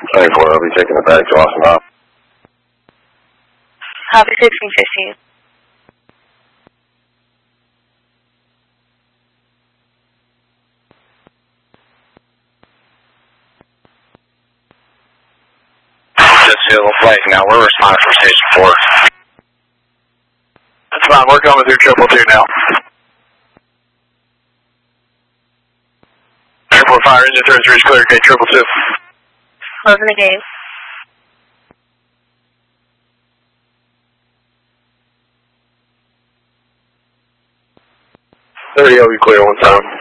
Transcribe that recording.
24, I'll be taking it back to Austin Hop. Copy 1615. Just Hill Flight now. We're responding from Station 4. That's fine. We're coming through 222 now. Airport fire engine 33 is clear. Gate 222. Closing the gate. There you go. You clear one time.